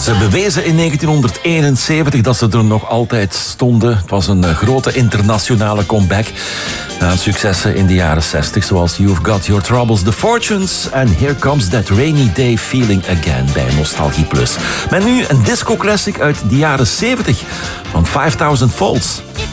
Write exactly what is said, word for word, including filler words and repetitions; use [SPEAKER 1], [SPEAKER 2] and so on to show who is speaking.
[SPEAKER 1] Ze bewezen in negentienhonderdeenenzeventig dat ze er nog altijd stonden. Het was een grote internationale comeback. Na successen in de jaren zestig, zoals You've Got Your Troubles, The Fortunes en Here Comes That Rainy Day Feeling Again bij Nostalgie Plus. Met nu een disco-classic uit de jaren zeventig van vijfduizend Volts.